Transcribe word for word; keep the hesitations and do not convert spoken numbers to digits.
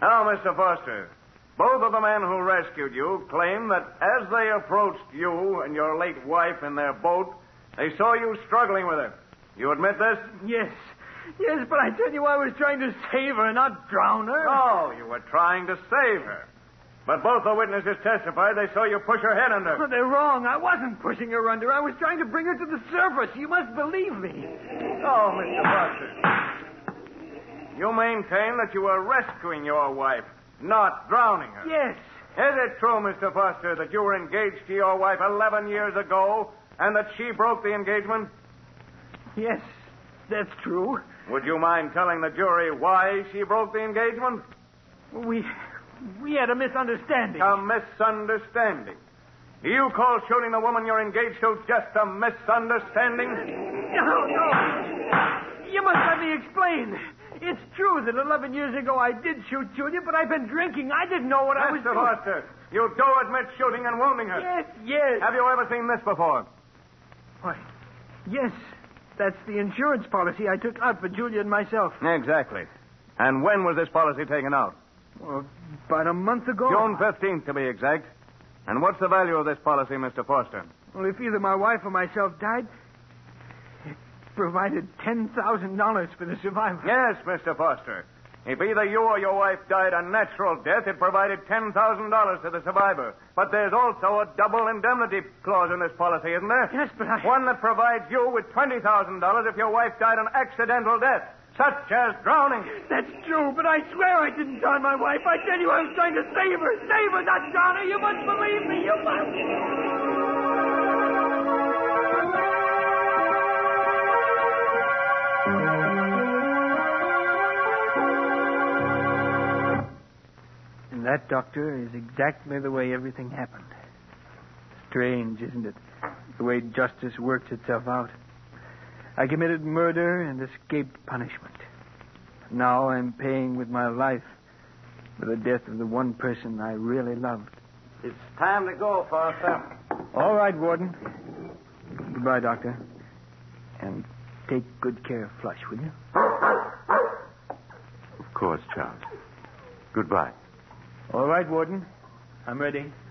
Now, Mister Foster, both of the men who rescued you claim that as they approached you and your late wife in their boat, they saw you struggling with her. You admit this? Yes. Yes, but I tell you, I was trying to save her, not drown her. Oh, you were trying to save her. But both the witnesses testified they saw you push her head under. Oh, they're wrong. I wasn't pushing her under. I was trying to bring her to the surface. You must believe me. Oh, Mister Foster. You maintain that you were rescuing your wife, not drowning her. Yes. Is it true, Mister Foster, that you were engaged to your wife eleven years ago and that she broke the engagement? Yes, that's true. Would you mind telling the jury why she broke the engagement? We we had a misunderstanding. A misunderstanding? Do you call shooting the woman you're engaged to just a misunderstanding? No, no. You must let me explain. It's true that eleven years ago I did shoot Julia, but I've been drinking. I didn't know what I was Mister doing. Foster, you do admit shooting and wounding her. Yes, yes. Have you ever seen this before? Why, yes. That's the insurance policy I took out for Julia and myself. Exactly. And when was this policy taken out? Well, about a month ago. June fifteenth, to be exact. And what's the value of this policy, Mister Foster? Well, if either my wife or myself died, it provided ten thousand dollars for the survivor. Yes, Mister Foster. If either you or your wife died a natural death, it provided ten thousand dollars to the survivor. But there's also a double indemnity clause in this policy, isn't there? Yes, but I... One that provides you with twenty thousand dollars if your wife died an accidental death, such as drowning. That's true, but I swear I didn't drown my wife. I tell you, I was trying to save her. Save her, not drown her. You must believe me. You must. And that, Doctor, is exactly the way everything happened. Strange, isn't it? The way justice works itself out. I committed murder and escaped punishment. Now I'm paying with my life for the death of the one person I really loved. It's time to go, Foster. All right, Warden. Goodbye, Doctor. And take good care of Flush, will you? Of course, Charles. Goodbye. All right, Warden. I'm ready.